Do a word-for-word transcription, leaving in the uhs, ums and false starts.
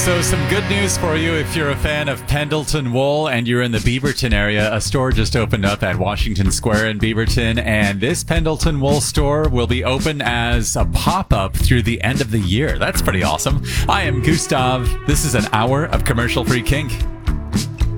So some good news for you if you're a fan of Pendleton wool and you're in the Beaverton area. A store just opened up at Washington Square in Beaverton, and this Pendleton wool store will be open as a pop-up through the end of the year. That's pretty awesome. I am Gustav. This is an hour of commercial-free kink.